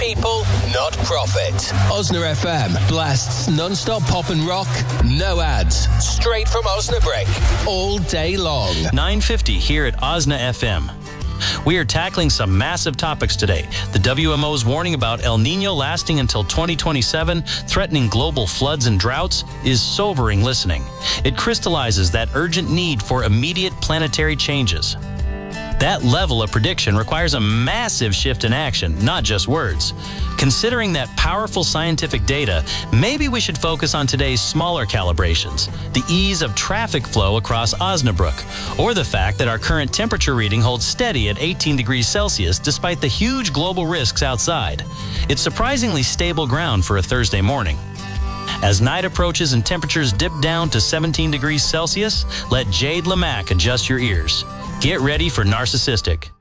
people, not profit. Osna FM blasts non-stop pop and rock, no ads, straight from Osnabrück, all day long. 9:50 here at Osna FM. We are tackling some massive topics today. The WMO's warning about El Nino lasting until 2027, threatening global floods and droughts, is sobering listening. It crystallizes that urgent need for immediate planetary changes. That level of prediction requires a massive shift in action, not just words. Considering that powerful scientific data, maybe we should focus on today's smaller calibrations, the ease of traffic flow across Osnabrück, or the fact that our current temperature reading holds steady at 18 degrees Celsius despite the huge global risks outside. It's surprisingly stable ground for a Thursday morning. As night approaches and temperatures dip down to 17 degrees Celsius, let Jade Lamack adjust your ears. Get ready for Narcissistic.